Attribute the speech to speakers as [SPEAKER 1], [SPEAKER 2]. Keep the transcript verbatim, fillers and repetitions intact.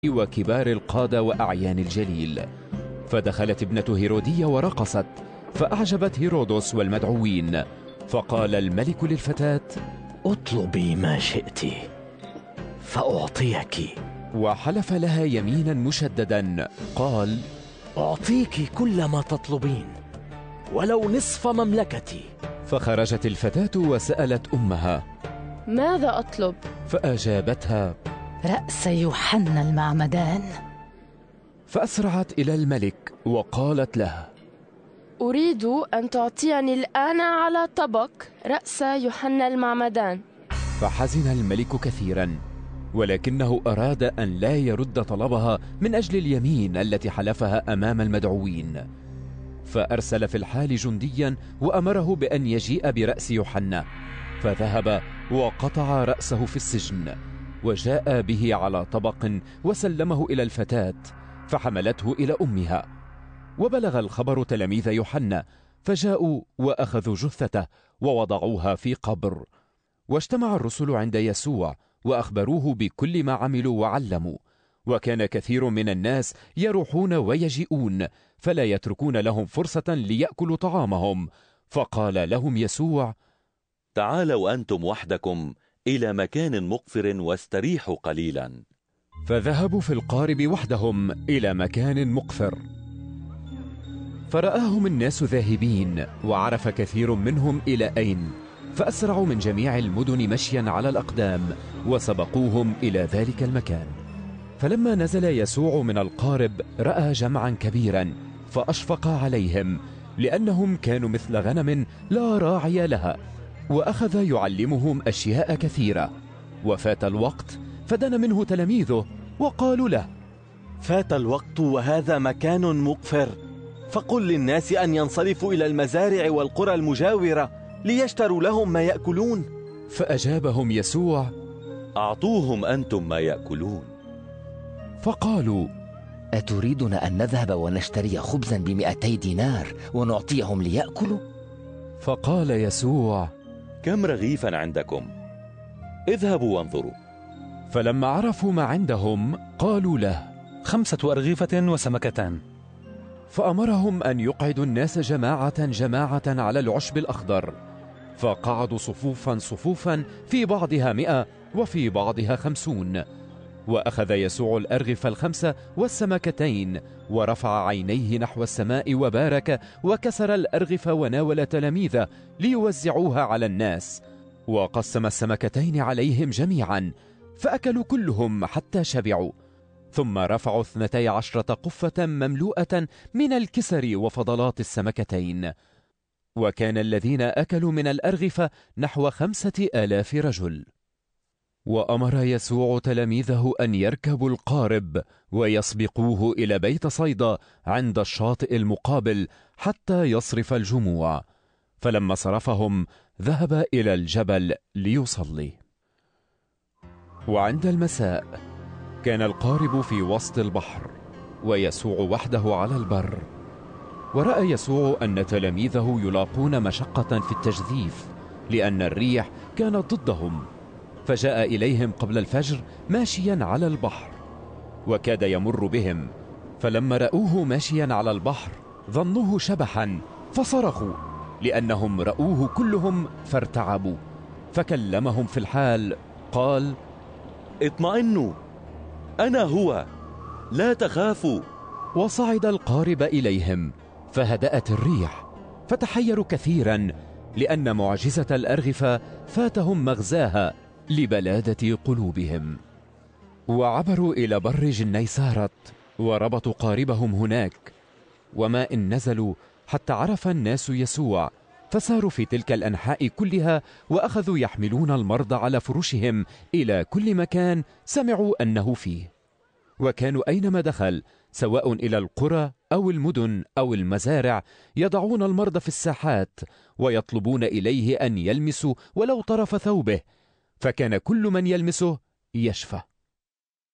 [SPEAKER 1] وكبار القادة وأعيان الجليل. فدخلت ابنة هيرودية ورقصت، فأعجبت هيرودس والمدعوين، فقال الملك للفتاة:
[SPEAKER 2] اطلبي ما شئت فأعطيك.
[SPEAKER 1] وحلف لها يمينا مشددا قال:
[SPEAKER 2] أعطيك كل ما تطلبين ولو نصف مملكتي.
[SPEAKER 1] فخرجت الفتاة وسألت أمها:
[SPEAKER 3] ماذا أطلب؟
[SPEAKER 1] فأجابتها:
[SPEAKER 4] رأس يوحنا المعمدان.
[SPEAKER 1] فأسرعت إلى الملك وقالت له:
[SPEAKER 3] أريد أن تعطيني الآن على طبق رأس يوحنا المعمدان.
[SPEAKER 1] فحزن الملك كثيرا، ولكنه أراد أن لا يرد طلبها من أجل اليمين التي حلفها أمام المدعوين. فأرسل في الحال جنديا وأمره بأن يجيء برأس يوحنا، فذهب وقطع رأسه في السجن، وجاء به على طبق وسلمه إلى الفتاة، فحملته إلى أمها. وبلغ الخبر تلاميذ يوحنا، فجاءوا وأخذوا جثته ووضعوها في قبر. واجتمع الرسل عند يسوع وأخبروه بكل ما عملوا وعلموا، وكان كثير من الناس يروحون ويجيئون، فلا يتركون لهم فرصة ليأكلوا طعامهم. فقال لهم يسوع:
[SPEAKER 5] تعالوا أنتم وحدكم إلى مكان مقفر واستريحوا قليلا.
[SPEAKER 1] فذهبوا في القارب وحدهم إلى مكان مقفر. فرآهم الناس ذاهبين، وعرف كثير منهم إلى أين، فأسرعوا من جميع المدن مشيا على الأقدام وسبقوهم إلى ذلك المكان. فلما نزل يسوع من القارب رأى جمعا كبيرا، فأشفق عليهم لأنهم كانوا مثل غنم لا راعي لها، وأخذ يعلمهم أشياء كثيرة. وفات الوقت فدنا منه تلاميذه وقالوا له:
[SPEAKER 6] فات الوقت وهذا مكان مقفر، فقل للناس أن ينصرفوا إلى المزارع والقرى المجاورة ليشتروا لهم ما يأكلون.
[SPEAKER 1] فأجابهم يسوع:
[SPEAKER 5] أعطوهم أنتم ما يأكلون.
[SPEAKER 1] فقالوا:
[SPEAKER 2] أتريدنا أن نذهب ونشتري خبزا بمئتي دينار ونعطيهم ليأكلوا؟
[SPEAKER 1] فقال يسوع:
[SPEAKER 5] كم رغيفا عندكم؟ اذهبوا وانظروا.
[SPEAKER 1] فلما عرفوا ما عندهم قالوا له:
[SPEAKER 7] خمسة أرغفة وسمكتان.
[SPEAKER 1] فأمرهم أن يقعدوا الناس جماعة جماعة على العشب الأخضر، فقعدوا صفوفا صفوفا، في بعضها مئة وفي بعضها خمسون. وأخذ يسوع الأرغفة الخمسة والسمكتين، ورفع عينيه نحو السماء وبارك، وكسر الأرغفة وناول تلاميذه ليوزعوها على الناس، وقسم السمكتين عليهم جميعا، فأكلوا كلهم حتى شبعوا. ثم رفعوا اثنتي عشرة قفة مملوءة من الكسر وفضلات السمكتين. وكان الذين أكلوا من الأرغفة نحو خمسة آلاف رجل. وأمر يسوع تلاميذه أن يركبوا القارب ويسبقوه إلى بيت صيدا عند الشاطئ المقابل حتى يصرف الجموع. فلما صرفهم ذهب إلى الجبل ليصلي. وعند المساء كان القارب في وسط البحر، ويسوع وحده على البر. ورأى يسوع أن تلاميذه يلاقون مشقة في التجذيف، لأن الريح كانت ضدهم، فجاء إليهم قبل الفجر ماشيا على البحر، وكاد يمر بهم. فلما رأوه ماشيا على البحر ظنوه شبحا، فصرخوا لأنهم رأوه كلهم فارتعبوا. فكلمهم في الحال قال:
[SPEAKER 5] اطمئنوا، أنا هو، لا تخافوا.
[SPEAKER 1] وصعد القارب إليهم، فهدأت الريح، فتحيروا كثيرا، لأن معجزة الأرغفة فاتهم مغزاها لبلادة قلوبهم. وعبروا إلى بر جنيسارت، وربطوا قاربهم هناك. وما إن نزلوا حتى عرف الناس يسوع، فساروا في تلك الأنحاء كلها، وأخذوا يحملون المرضى على فرشهم إلى كل مكان سمعوا أنه فيه. وكانوا أينما دخل، سواء إلى القرى أو المدن أو المزارع، يضعون المرضى في الساحات، ويطلبون إليه أن يلمسوا ولو طرف ثوبه، فكان كل من يلمسه يشفى.